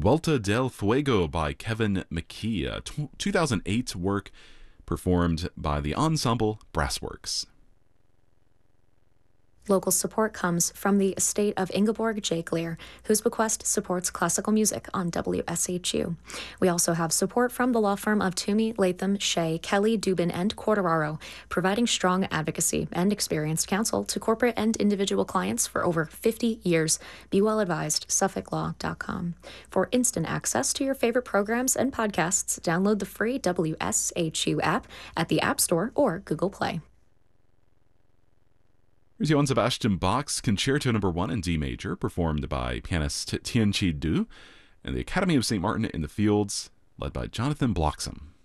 Vuelta del Fuego by Kevin McKee, a 2008 work performed by the ensemble Brassworks. Local support comes from the estate of Ingeborg J. Gleer, whose bequest supports classical music on WSHU. We also have support from the law firm of Toomey, Latham, Shea, Kelly, Dubin, and Quartararo, providing strong advocacy and experienced counsel to corporate and individual clients for over 50 years. Be well advised, SuffolkLaw.com. For instant access to your favorite programs and podcasts, download the free WSHU app at the App Store or Google Play. Here's Johann Sebastian Bach's Concerto No. 1 in D major, performed by pianist Tianqi Du and the Academy of St. Martin in the Fields, led by Jonathan Bloxham.